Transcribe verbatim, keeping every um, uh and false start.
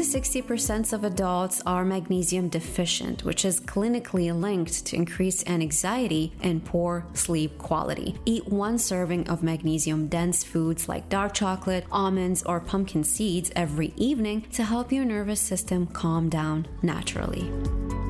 sixty percent of adults are magnesium deficient, which is clinically linked to increased anxiety and poor sleep quality. Eat one serving of magnesium-dense foods like dark chocolate, almonds, or pumpkin seeds every evening to help your nervous system calm down naturally.